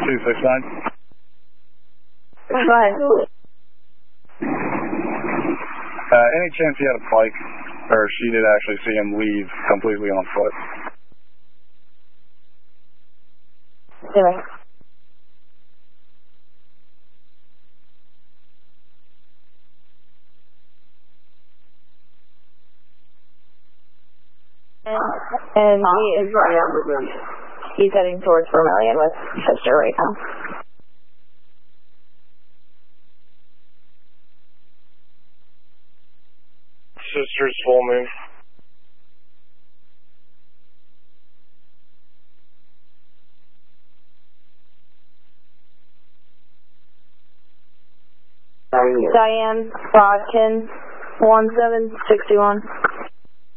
269. Fine. Any chance he had a bike, or she did actually see him leave completely on foot? Anyway. And he's heading towards Vermilion with sister right now. Sister's full moon. Diane Bodkin, 1761.